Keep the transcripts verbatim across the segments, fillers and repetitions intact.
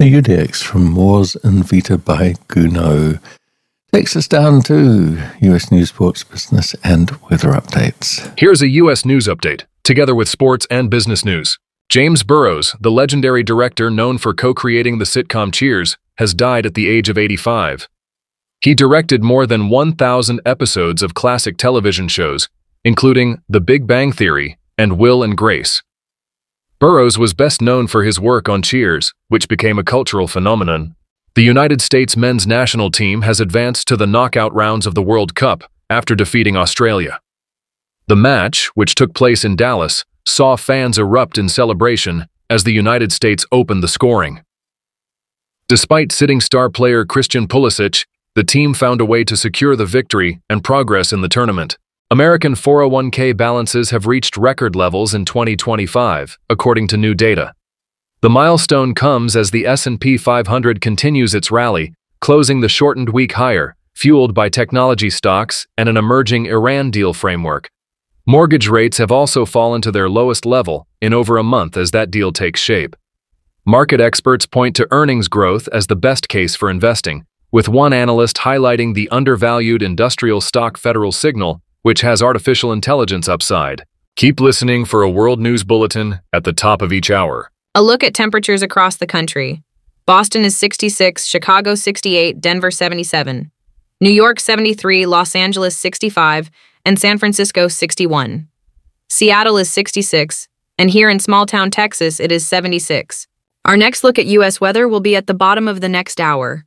The U D X from Mors and Vita by Gounod takes us down to U S News, Sports, Business, and Weather Updates. Here's a U S News Update, together with sports and business news. James Burrows, the legendary director known for co-creating the sitcom Cheers, has died at the age of eighty-five. He directed more than one thousand episodes of classic television shows, including The Big Bang Theory and Will and Grace. Burrows was best known for his work on Cheers, which became a cultural phenomenon. The United States men's national team has advanced to the knockout rounds of the World Cup after defeating Australia. The match, which took place in Dallas, saw fans erupt in celebration as the United States opened the scoring. Despite sitting star player Christian Pulisic, the team found a way to secure the victory and progress in the tournament. American four oh one k balances have reached record levels in twenty twenty-five, according to new data. The milestone comes as the S and P five hundred continues its rally, closing the shortened week higher, fueled by technology stocks and an emerging Iran deal framework. Mortgage rates have also fallen to their lowest level in over a month as that deal takes shape. Market experts point to earnings growth as the best case for investing, with one analyst highlighting the undervalued industrial stock Federal Signal, which has artificial intelligence upside. Keep listening for a World News Bulletin at the top of each hour. A look at temperatures across the country. Boston is sixty-six, Chicago sixty-eight, Denver seventy-seven, New York seventy-three, Los Angeles sixty-five, and San Francisco sixty-one. Seattle is sixty-six, and here in small-town Texas it is seventy-six. Our next look at U S weather will be at the bottom of the next hour.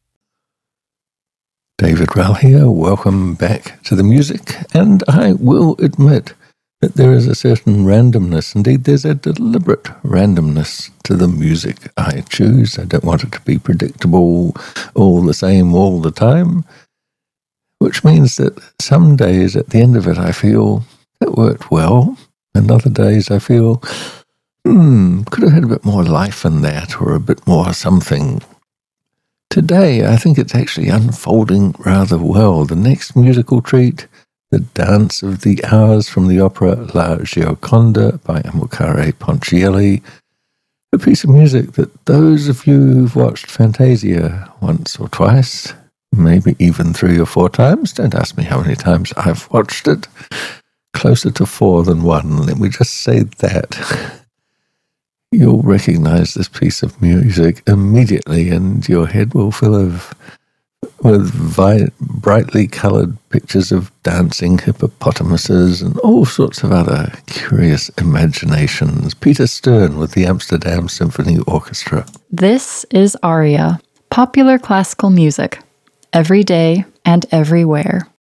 David Rowell here, welcome back to the music, and I will admit that there is a certain randomness, indeed there's a deliberate randomness to the music I choose. I don't want it to be predictable, all the same all the time, which means that some days at the end of it I feel that worked well, and other days I feel, hmm, could have had a bit more life in that, or a bit more something. Today I think it's actually unfolding rather well. The next musical treat, The Dance of the Hours from the opera La Gioconda by Amilcare Ponchielli, a piece of music that those of you who've watched Fantasia once or twice, maybe even three or four times, don't ask me how many times I've watched it, closer to four than one, let me just say that. You'll recognize this piece of music immediately, and your head will fill of, with vi- brightly colored pictures of dancing hippopotamuses and all sorts of other curious imaginations. Peter Stern with the Amsterdam Symphony Orchestra. This is Aria, popular classical music, every day and everywhere.